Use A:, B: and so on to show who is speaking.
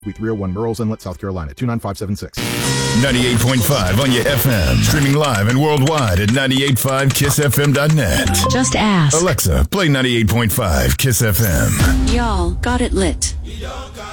A: Suite 301, Murrells Inlet, South Carolina, 29576.
B: 98.5 on your FM. Streaming live and worldwide at 98.5kissfm.net.
C: Just ask.
B: Alexa, play 98.5 Kiss FM.
C: Y'all got it lit.